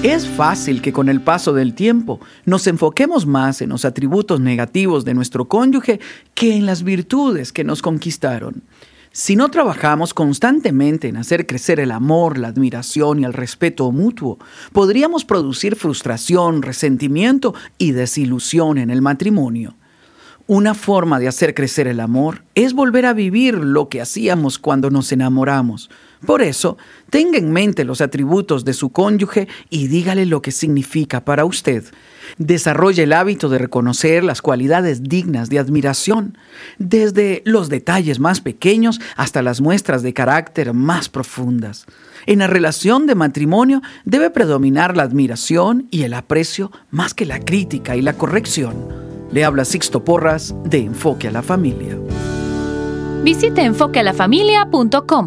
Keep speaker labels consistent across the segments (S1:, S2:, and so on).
S1: Es fácil que con el paso del tiempo nos enfoquemos más en los atributos negativos de nuestro cónyuge que en las virtudes que nos conquistaron. Si no trabajamos constantemente en hacer crecer el amor, la admiración y el respeto mutuo, podríamos producir frustración, resentimiento y desilusión en el matrimonio. Una forma de hacer crecer el amor es volver a vivir lo que hacíamos cuando nos enamoramos. Por eso, tenga en mente los atributos de su cónyuge y dígale lo que significa para usted. Desarrolle el hábito de reconocer las cualidades dignas de admiración, desde los detalles más pequeños hasta las muestras de carácter más profundas. En la relación de matrimonio debe predominar la admiración y el aprecio más que la crítica y la corrección. Le habla Sixto Porras de Enfoque a la Familia.
S2: Visite enfoquealafamilia.com.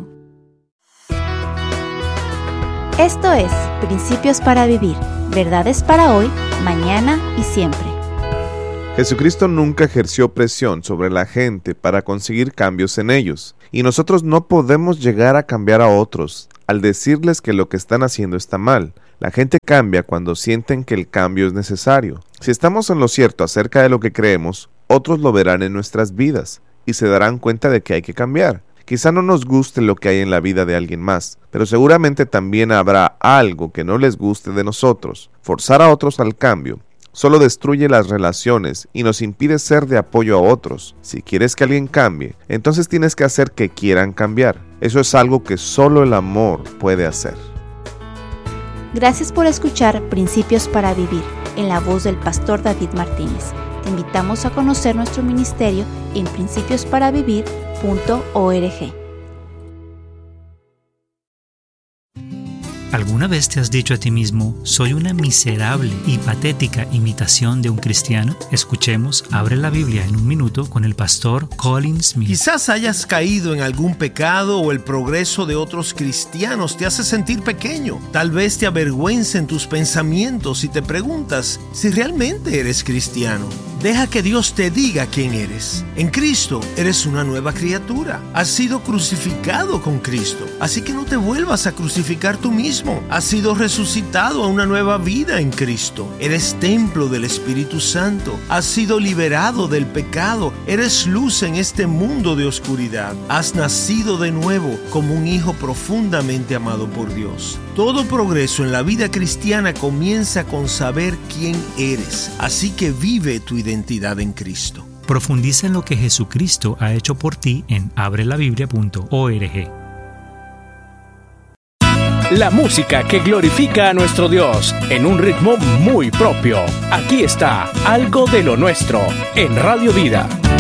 S3: Esto es Principios para Vivir, verdades para hoy, mañana y siempre.
S4: Jesucristo nunca ejerció presión sobre la gente para conseguir cambios en ellos, y nosotros no podemos llegar a cambiar a otros al decirles que lo que están haciendo está mal. La gente cambia cuando sienten que el cambio es necesario. Si estamos en lo cierto acerca de lo que creemos, otros lo verán en nuestras vidas y se darán cuenta de que hay que cambiar. Quizá no nos guste lo que hay en la vida de alguien más, pero seguramente también habrá algo que no les guste de nosotros. Forzar a otros al cambio solo destruye las relaciones y nos impide ser de apoyo a otros. Si quieres que alguien cambie, entonces tienes que hacer que quieran cambiar. Eso es algo que solo el amor puede hacer.
S3: Gracias por escuchar Principios para Vivir, en la voz del pastor David Martínez. Te invitamos a conocer nuestro ministerio en principiosparavivir.org.
S5: ¿Alguna vez te has dicho a ti mismo, soy una miserable y patética imitación de un cristiano? Escuchemos Abre la Biblia en un minuto con el pastor Colin Smith.
S6: Quizás hayas caído en algún pecado o el progreso de otros cristianos te hace sentir pequeño. Tal vez te avergüencen tus pensamientos y te preguntas si realmente eres cristiano. Deja que Dios te diga quién eres. En Cristo eres una nueva criatura. Has sido crucificado con Cristo, así que no te vuelvas a crucificar tú mismo. Has sido resucitado a una nueva vida en Cristo. Eres templo del Espíritu Santo. Has sido liberado del pecado. Eres luz en este mundo de oscuridad. Has nacido de nuevo como un hijo profundamente amado por Dios. Todo progreso en la vida cristiana comienza con saber quién eres. Así que vive tu identidad en Cristo.
S5: Profundiza en lo que Jesucristo ha hecho por ti en abrelabiblia.org.
S7: La música que glorifica a nuestro Dios en un ritmo muy propio. Aquí está Algo de lo Nuestro en Radio Vida.